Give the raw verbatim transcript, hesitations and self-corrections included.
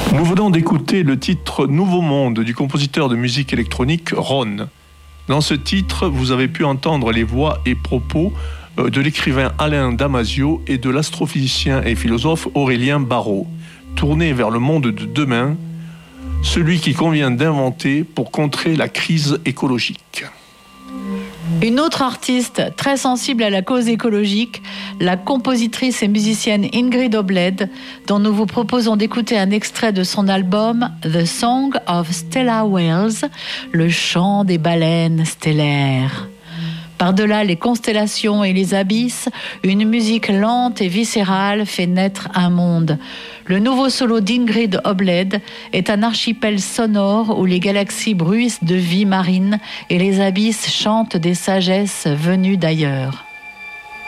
Nous venons d'écouter le titre Nouveau Monde du compositeur de musique électronique Ron. Dans ce titre, vous avez pu entendre les voix et propos de l'écrivain Alain Damasio et de l'astrophysicien et philosophe Aurélien Barraud, tournés vers le monde de demain, celui qu'il convient d'inventer pour contrer la crise écologique. Une autre artiste très sensible à la cause écologique, la compositrice et musicienne Ingrid Obled, dont nous vous proposons d'écouter un extrait de son album The Song of Stellar Whales, le chant des baleines stellaires. Par-delà les constellations et les abysses, une musique lente et viscérale fait naître un monde. Le nouveau solo d'Ingrid Obled est un archipel sonore où les galaxies bruissent de vie marine et les abysses chantent des sagesses venues d'ailleurs.